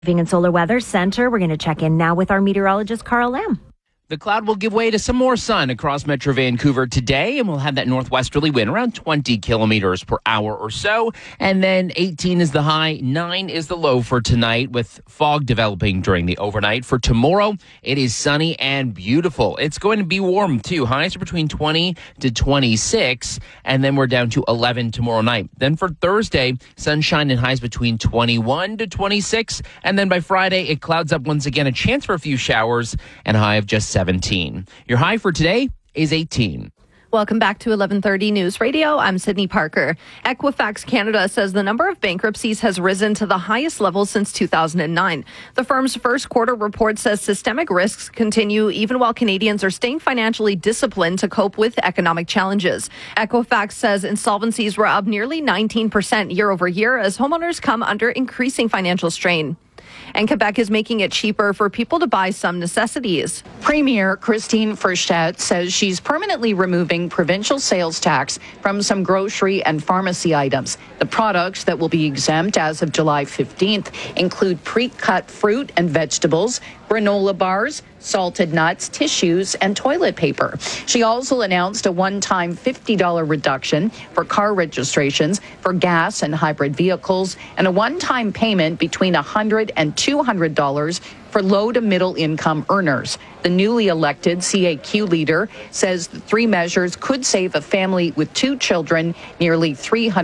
And Solar Weather Center. We're going to check in now with our meteorologist, Carl Lamb. The cloud will give way to some more sun across Metro Vancouver today, and we'll have that northwesterly wind around 20 kilometers per hour or so. And then 18 is the high, 9 is the low for tonight, with fog developing during the overnight. For tomorrow, it is sunny and beautiful. It's going to be warm, too. Highs are between 20 to 26, and then we're down to 11 tomorrow night. Then for Thursday, sunshine and highs between 21 to 26. And then by Friday, it clouds up once again, a chance for a few showers, and a high of just 17. Your high for today is 18. Welcome back to 1130 News Radio. I'm Sydney Parker. Equifax Canada says the number of bankruptcies has risen to the highest level since 2009. The firm's first quarter report says systemic risks continue even while Canadians are staying financially disciplined to cope with economic challenges. Equifax says insolvencies were up nearly 19% year over year as homeowners come under increasing financial strain. And Quebec is making it cheaper for people to buy some necessities. Premier Christine Frechette says she's permanently removing provincial sales tax from some grocery and pharmacy items. The products that will be exempt as of July 15th include pre-cut fruit and vegetables, granola bars, salted nuts, tissues, and toilet paper. She also announced a one-time $50 reduction for car registrations for gas and hybrid vehicles and a one-time payment between $100 and $200 for low to middle income earners. The newly elected CAQ leader says the three measures could save a family with 2 children nearly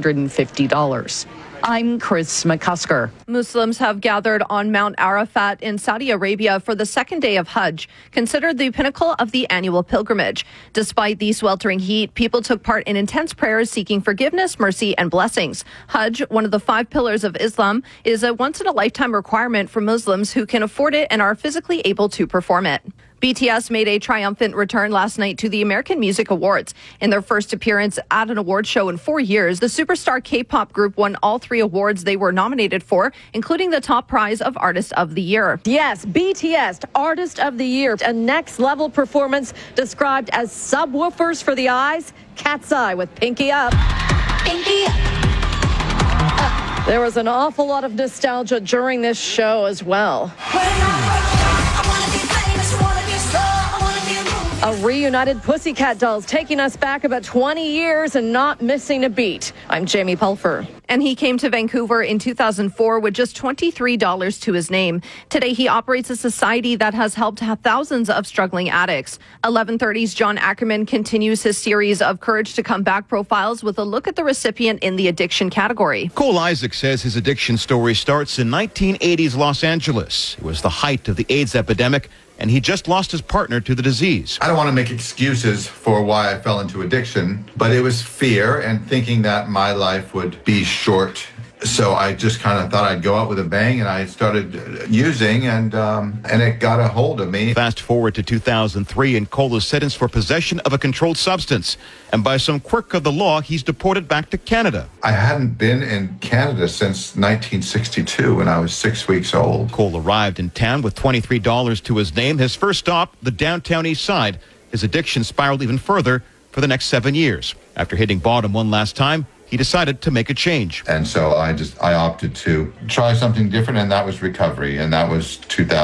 $350. I'm Chris McCusker. Muslims have gathered on Mount Arafat in Saudi Arabia for the second day of Hajj, considered the pinnacle of the annual pilgrimage. Despite the sweltering heat, people took part in intense prayers seeking forgiveness, mercy, and blessings. Hajj, one of the 5 pillars of Islam, is a once-in-a-lifetime requirement for Muslims who can afford it and are physically able to perform it. BTS made a triumphant return last night to the American Music Awards. In their first appearance at an award show in 4 years, the superstar K-pop group won all 3 awards they were nominated for, including the top prize of Artist of the Year. Yes, BTS Artist of the Year, a next-level performance described as subwoofers for the eyes, Cat's Eye with Pinky Up. Pinky Up. There was an awful lot of nostalgia during this show as well. A reunited Pussycat Dolls taking us back about 20 years and not missing a beat. I'm Jamie Pulfer. And he came to Vancouver in 2004 with just $23 to his name. Today, he operates a society that has helped thousands of struggling addicts. 1130's John Ackerman continues his series of Courage to Come Back profiles with a look at the recipient in the addiction category. Cole Isaac says his addiction story starts in 1980s Los Angeles. It was the height of the AIDS epidemic, and he just lost his partner to the disease. I don't want to make excuses for why I fell into addiction, but it was fear and thinking that my life would be short. So I just kind of thought I'd go out with a bang, and I started using, and it got a hold of me. Fast forward to 2003, and Cole is sentenced for possession of a controlled substance. And by some quirk of the law, he's deported back to Canada. I hadn't been in Canada since 1962 when I was 6 weeks old. Cole arrived in town with $23 to his name. His first stop, the downtown east side. His addiction spiraled even further for the next 7 years. After hitting bottom one last time, he decided to make a change. And so I opted to try something different, and that was recovery, and that was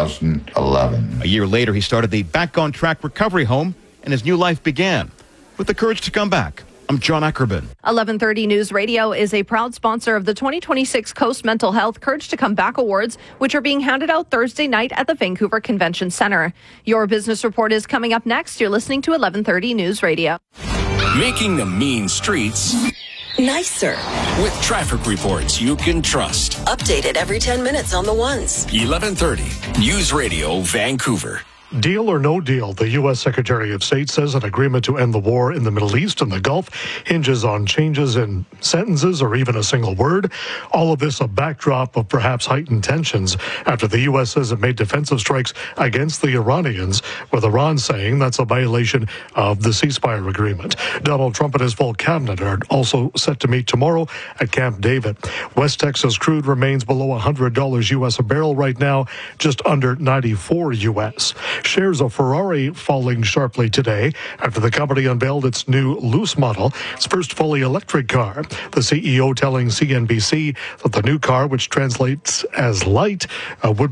2011. A year later, he started the Back on Track Recovery Home, and his new life began. With the courage to come back, I'm John Ackerman. 1130 News Radio is a proud sponsor of the 2026 Coast Mental Health Courage to Come Back Awards, which are being handed out Thursday night at the Vancouver Convention Centre. Your business report is coming up next. You're listening to 1130 News Radio. Making the mean streets nicer with traffic reports you can trust. Updated every 10 minutes on the ones. 1130 News Radio Vancouver. Deal or no deal, the U.S. Secretary of State says an agreement to end the war in the Middle East and the Gulf hinges on changes in sentences or even a single word. All of this a backdrop of perhaps heightened tensions after the U.S. says it made defensive strikes against the Iranians, with Iran saying that's a violation of the ceasefire agreement. Donald Trump and his full cabinet are also set to meet tomorrow at Camp David. West Texas crude remains below $100 U.S. a barrel right now, just under 94 U.S. Shares of Ferrari falling sharply today after the company unveiled its new Loose model, its first fully electric car. The CEO telling CNBC that the new car, which translates as light, would